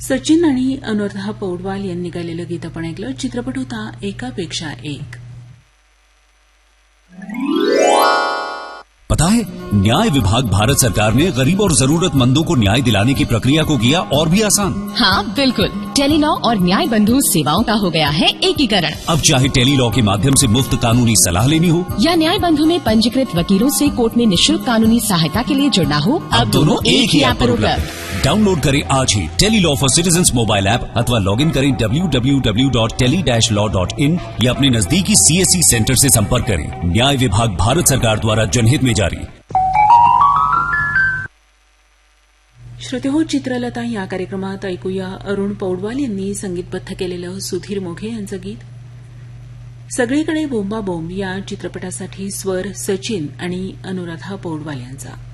सचिन आणि अनुराधा पौडवाल यांनी गायलेलं गीत आपण ऐकलं. चित्रपट होता एकापेक्षा एक. पता है, न्याय विभाग भारत सरकार ने गरीब और जरूरतमंदों को न्याय दिलाने की प्रक्रिया को किया और भी आसान. हाँ बिल्कुल, टेलीलॉ और न्याय बंधु सेवाओं का हो गया है एकीकरण. अब चाहे टेलीलॉ के माध्यम से मुफ्त कानूनी सलाह लेनी हो या न्याय बंधु में पंजीकृत वकीलों से कोर्ट में निःशुल्क कानूनी सहायता के लिए जुड़ना हो, अब दोनों एक ही ऐप पर उपलब्ध. डाउनलोड करें आज ही Tele-Law for citizens mobile app अथवा लॉग इन करें www.tele-law.in या अपने नजदीकी CSC सेंटर से संपर्क करें. न्याय विभाग भारत सरकार द्वारा जनहित में जारी. श्रोतेहो, चित्रलता या कार्यक्रमात ऐकूया अरुण पौडवाल यांनी संगीतबद्ध केलेलं सुधीर मोघे यांचं गीत. सगळीकडे बोंबाबोंब या चित्रपटासाठी स्वर सचिन आणि अनुराधा पौडवाल यांचा.